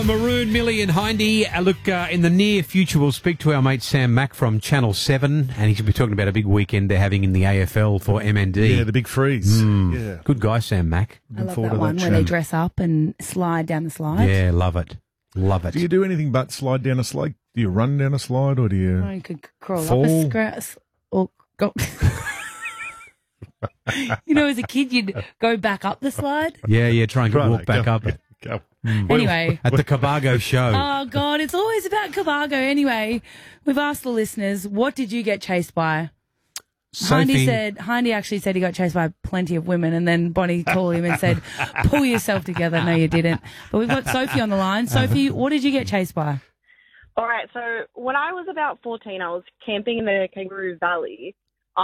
Maroon, Millie and Hindy. Look, in the near future, we'll speak to our mate Sam Mack from Channel 7, and he's going to be talking about a big weekend they're having in the AFL for MND. Yeah, the big freeze. Yeah. Good guy, Sam Mack. I love that one where they dress up and slide down the slide. Yeah, love it. Love it. Do you do anything but slide down a slide? Do you run down a slide or do you Or you could crawl fall? up a grass or go. You know, as a kid, you'd go back up the slide. Yeah, try and walk back up. Go. Anyway. At the Cabargo show. Oh, God, it's always about Cabargo. Anyway, we've asked the listeners, what did you get chased by? Sophie, Hindy actually said he got chased by plenty of women, and then Bonnie called him and said, pull yourself together. No, you didn't. But we've got Sophie on the line. Sophie, what did you get chased by? All right, so when I was about 14, I was camping in the Kangaroo Valley.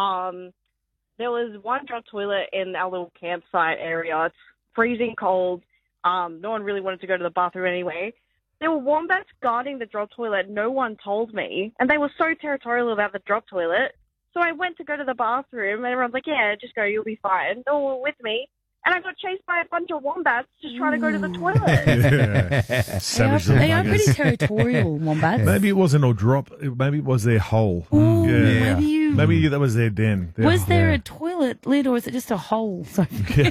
There was one drug toilet in our little campsite area. It's freezing cold. No one really wanted to go to the bathroom anyway. There were wombats guarding the drop toilet. No one told me. And they were so territorial about the drop toilet. So I went to go to the bathroom, and everyone's like, yeah, just go, you'll be fine. No one was with me. And I got chased by a bunch of wombats just trying to go to the toilet. Savage They are little pretty buggers. territorial, wombats. Maybe it wasn't a drop. Maybe it was their hole. Ooh, Yeah. maybe that was their den. Was there a toilet lid, or is it just a hole? Yes.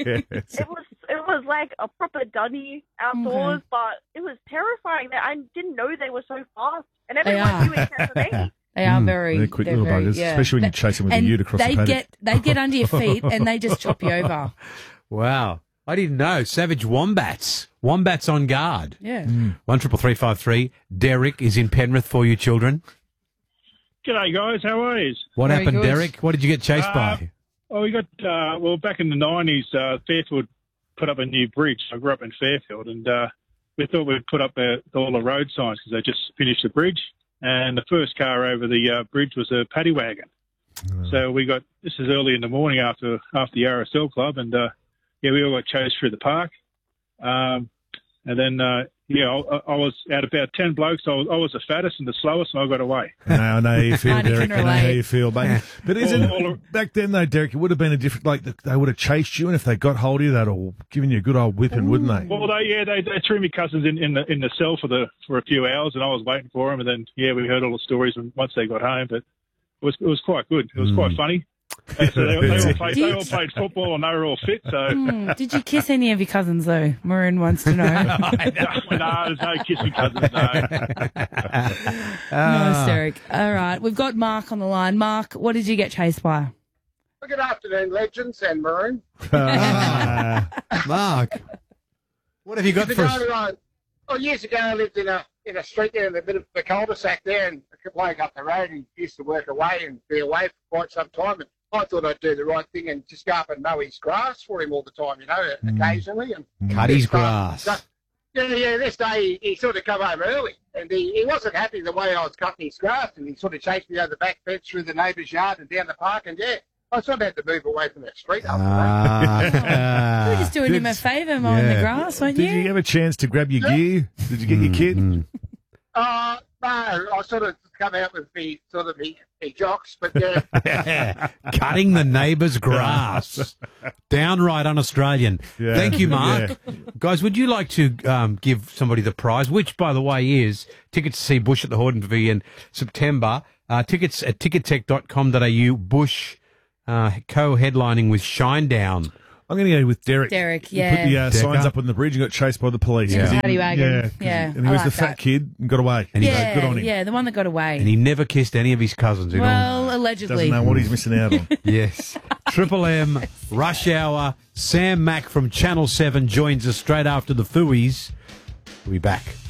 It was like a proper dunny outdoors, but it was terrifying. I didn't know they were so fast. And everyone knew except for me. They are very. They're quick little very, buggers, especially when you chase them with a ute across the paddock. They get under your feet and they just chop you over. wow. I didn't know. Savage wombats. Wombats on guard. Yeah. 133353. Derek is in Penrith for you children. G'day, guys. How are you? What Very happened, good. Derek? What did you get chased by? Oh, we got, back in the 90s, Fairfield put up a new bridge. I grew up in Fairfield, and we thought we'd put up all the road signs because they just finished the bridge. And the first car over the bridge was a paddy wagon. So this is early in the morning after the RSL club, and we all got chased through the park. And then, I was out about 10 blokes. I was the fattest and the slowest, and I got away. No, I know how you feel, Hardly Derek. can I know how relate. you feel, mate. But back then, though, Derek, it would have been a different. Like they would have chased you, and if they got hold of you, they'd have given you a good old whipping, wouldn't they? Well, they threw me cousins in the cell for a few hours, and I was waiting for them. And then we heard all the stories once they got home. But it was quite good. It was quite funny. And so they all played football, and they were all fit. So Did you kiss any of your cousins, though? Maroon wants to know. no, there's no kissing cousins. No. No, Derek. All right. We've got Mark on the line. Mark, what did you get chased by? Good afternoon, legends and Maroon. Mark, what have you got for us? Years ago, I lived in a street there in the middle of the cul-de-sac there, and a bloke up the road, he used to work away and be away for quite some time. And I thought I'd do the right thing and just go up and mow his grass for him all the time, occasionally. And Cut his grass. This day he sort of come home early, and he wasn't happy the way I was cutting his grass, and he sort of chased me over the back fence through the neighbour's yard and down the park, and I sort of had to move away from that street. You were just doing him a favour mowing the grass, weren't Did you have a chance to grab your gear? Did you get your kit? No, I sort of come out with me jocks, but Cutting the neighbour's grass. Downright un-Australian. Yeah. Thank you, Mark. Guys, would you like to give somebody the prize, which, by the way, is tickets to see Bush at the Horton Pavilion September. Tickets at tickettech.com.au. Bush co-headlining with Shinedown. I'm going to go with Derek. Derek, He yeah. put the signs up on the bridge and got chased by the police. Yeah. 'Cause he Paddy didn't- wagon. 'cause Yeah, And he I was like the fat that. kid and got away. And Yeah, good on him. yeah, the one that got away. And he never kissed any of his cousins. Well, allegedly. Doesn't know what he's missing out on. Yes. Triple M, Rush Hour. Sam Mack from Channel 7 joins us straight after the Fooies. We'll be back.